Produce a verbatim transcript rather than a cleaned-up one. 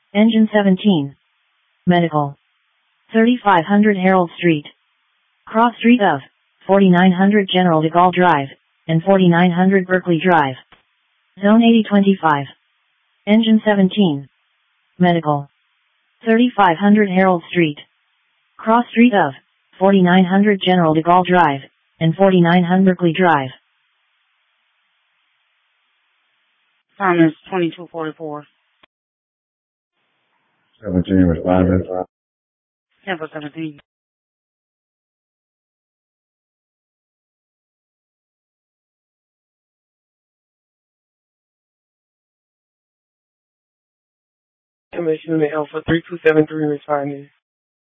Engine seventeen. Medical. thirty-five hundred Harold Street. Cross Street of forty-nine hundred General de Gaulle Drive and forty-nine hundred Berkeley Drive. Zone eighty twenty-five. Engine seventeen. Medical. thirty-five hundred Harold Street. Cross Street of forty-nine hundred General de Gaulle Drive and forty-nine hundred Berkeley Drive. Time is twenty-two forty-four. seventeen responding. Tempo seventeen. Commission Alpha three two seven three responding.